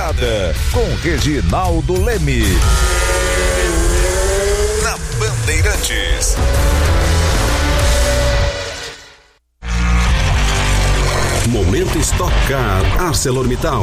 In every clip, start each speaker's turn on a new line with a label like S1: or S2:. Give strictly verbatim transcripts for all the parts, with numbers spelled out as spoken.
S1: Morada, com Reginaldo Leme. Na Bandeirantes.
S2: Momento Stock Car ArcelorMittal.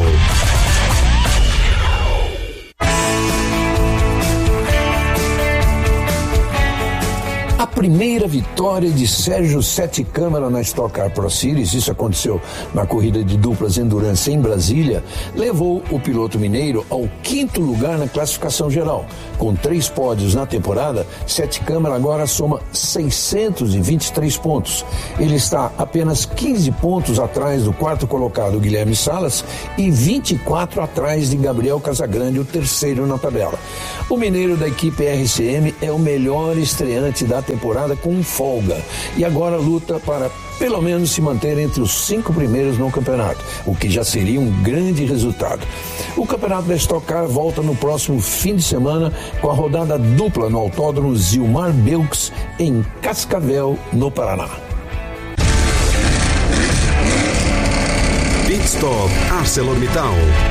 S3: A primeira vitória de Sérgio Sete Câmara na Stock Car Pro Series, isso aconteceu na corrida de duplas Endurance em Brasília, levou o piloto mineiro ao quinto lugar na classificação geral. Com três pódios na temporada, Sete Câmara agora soma seiscentos e vinte e três pontos. Ele está apenas quinze pontos atrás do quarto colocado Guilherme Salas e vinte e quatro atrás de Gabriel Casagrande, o terceiro na tabela. O mineiro da equipe R C M é o melhor estreante da temporada com folga e agora luta para pelo menos se manter entre os cinco primeiros no campeonato, o que já seria um grande resultado. O campeonato da Stock Car volta no próximo fim de semana com a rodada dupla no Autódromo Zilmar Belks em Cascavel, no Paraná.
S2: Pit Stop ArcelorMittal.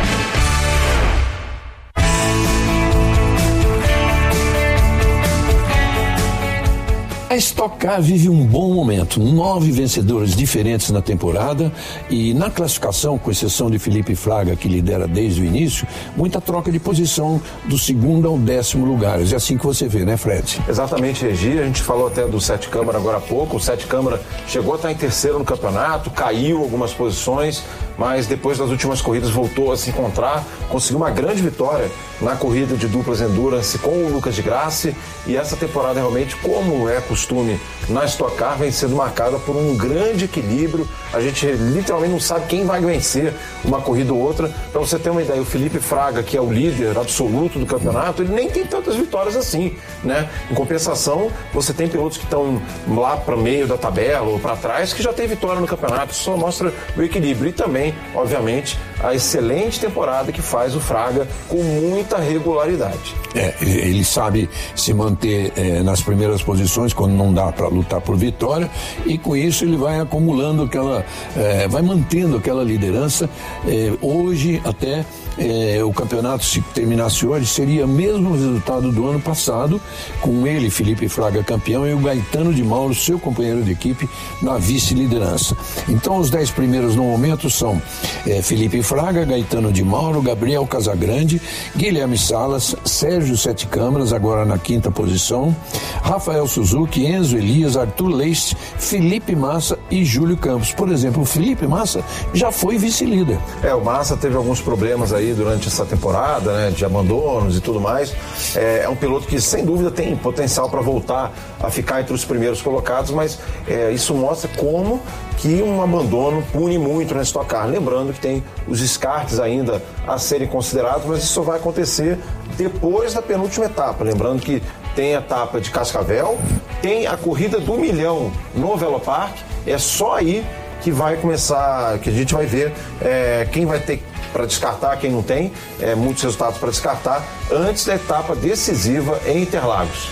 S3: A Stock Car vive um bom momento, nove vencedores diferentes na temporada e na classificação, com exceção de Felipe Fraga, que lidera desde o início, muita troca de posição do segundo ao décimo lugar. É assim que você vê, né, Fred?
S4: Exatamente, Regi. A gente falou até do Sete Câmara agora há pouco. O Sete Câmara chegou a estar em terceiro no campeonato, caiu algumas posições, mas depois das últimas corridas voltou a se encontrar, conseguiu uma grande vitória na corrida de duplas Endurance com o Lucas de Grassi, e essa temporada realmente, como é costume na Stock Car, vem sendo marcada por um grande equilíbrio. A gente literalmente não sabe quem vai vencer uma corrida ou outra. Para você ter uma ideia, o Felipe Fraga, que é o líder absoluto do campeonato, ele nem tem tantas vitórias assim, né? Em compensação, você tem pilotos que estão lá para meio da tabela ou para trás que já tem vitória no campeonato. Isso só mostra o equilíbrio e também, obviamente, a excelente temporada que faz o Fraga com muita regularidade.
S3: É, ele sabe se manter é, nas primeiras posições quando não dá para lutar por vitória, e com isso ele vai acumulando aquela, é, vai mantendo aquela liderança. É, hoje até é, o campeonato, se terminasse hoje, seria o mesmo resultado do ano passado, com ele, Felipe Fraga, campeão, e o Gaetano de Mauro, seu companheiro de equipe, na vice-liderança. Então os dez primeiros no momento são é, Felipe Fraga, Gaetano de Mauro, Gabriel Casagrande, Guilherme Salas, Sérgio Sete Câmaras, agora na quinta posição, Rafael Suzuki, Enzo Elias, Arthur Leite, Felipe Massa e Júlio Campos. Por exemplo, o Felipe Massa já foi vice-líder.
S4: É, o Massa teve alguns problemas aí durante essa temporada, né, de abandonos e tudo mais. É, é um piloto que, sem dúvida, tem potencial para voltar a ficar entre os primeiros colocados, mas é, isso mostra como que um abandono pune muito na Stock Car. Lembrando que tem os descartes ainda a serem considerados, mas isso só vai acontecer depois da penúltima etapa. Lembrando que tem a etapa de Cascavel, tem a corrida do milhão no Velopark, é só aí que vai começar, que a gente vai ver é, quem vai ter para descartar, quem não tem, é, muitos resultados para descartar, antes da etapa decisiva em Interlagos.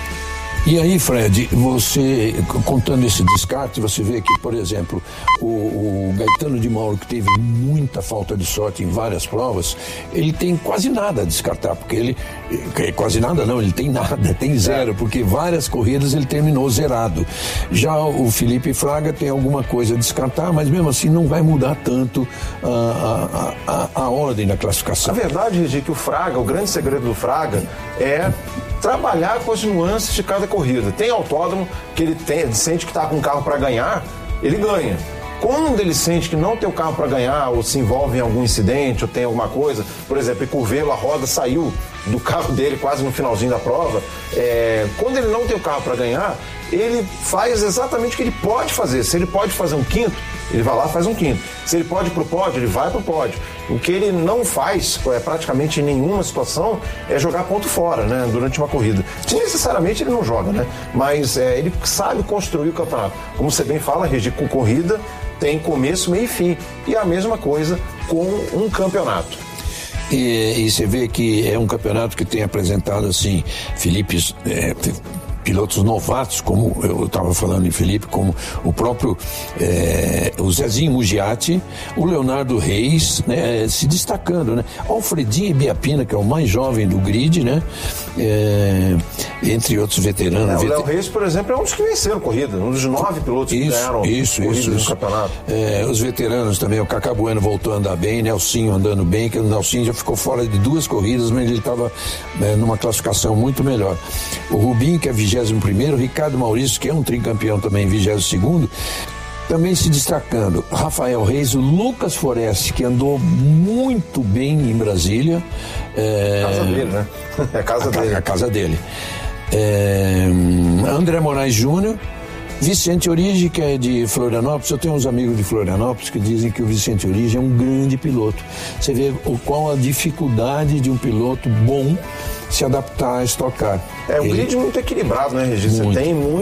S3: E aí, Fred, você, contando esse descarte, você vê que, por exemplo, o, o Gaetano de Mauro, que teve muita falta de sorte em várias provas, ele tem quase nada a descartar, porque ele, quase nada não, ele tem nada, tem zero, porque várias corridas ele terminou zerado. Já o Felipe Fraga tem alguma coisa a descartar, mas mesmo assim não vai mudar tanto a, a, a, a ordem da classificação.
S4: A verdade, Regi, que o Fraga, o grande segredo do Fraga é trabalhar com as nuances de cada corrida. Tem autódromo que ele, tem, ele sente que está com um carro para ganhar, ele ganha. Quando ele sente que não tem o carro para ganhar, ou se envolve em algum incidente, ou tem alguma coisa, por exemplo, em Curvelo, a roda saiu do carro dele quase no finalzinho da prova, é, quando ele não tem o carro para ganhar, ele faz exatamente o que ele pode fazer. Se ele pode fazer um quinto, ele vai lá e faz um quinto. Se ele pode ir pro pódio, ele vai pro pódio. O que ele não faz, é, praticamente em nenhuma situação, é jogar ponto fora, né, durante uma corrida. Necessariamente ele não joga, né? Mas é, ele sabe construir o campeonato. Como você bem fala, Regi, com corrida tem começo, meio e fim. E a mesma coisa com um campeonato.
S3: E, e você vê que é um campeonato que tem apresentado assim, Felipe, é, pilotos novatos, como eu estava falando em Felipe, como o próprio é, o Zezinho Mugiati, o Leonardo Reis, né, se destacando, né? Alfredinho Ibiapina, que é o mais jovem do grid, né? É, entre outros veteranos.
S4: É, o
S3: Vet...
S4: Léo Reis, por exemplo, é um dos que venceram corrida, um dos nove pilotos
S3: isso,
S4: que ganharam
S3: isso,
S4: corridas
S3: isso,
S4: no
S3: isso.
S4: campeonato.
S3: É, os veteranos também, o Cacá Bueno voltou a andar bem, Nelsinho andando bem, que o Nelsinho já ficou fora de duas corridas, mas ele estava é, numa classificação muito melhor. O Rubinho, que é vigésimo primeiro, o Ricardo Maurício, que é um tricampeão também, vigésimo segundo, também se destacando. Rafael Reis, o Lucas Forest, que andou muito bem em Brasília. É...
S4: Casa dele, né? É a casa
S3: a
S4: dele.
S3: A casa dele. É... André Moraes Júnior, Vicente Origi, que é de Florianópolis. Eu tenho uns amigos de Florianópolis que dizem que o Vicente Origi é um grande piloto. Você vê o qual a dificuldade de um piloto bom se adaptar a Stock Car.
S4: É um
S3: Ele...
S4: grid muito equilibrado, né, Regis? Você
S3: Muito.
S4: tem muito